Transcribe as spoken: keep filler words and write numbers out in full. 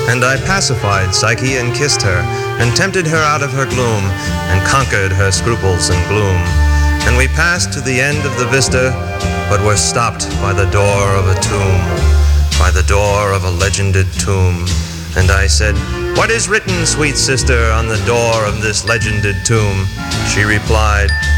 And I pacified Psyche and kissed her, and tempted her out of her gloom, and conquered her scruples and gloom. And we passed to the end of the vista, but were stopped by the door of a tomb, by the door of a legended tomb. And I said, "What is written, sweet sister, on the door of this legended tomb?" She replied,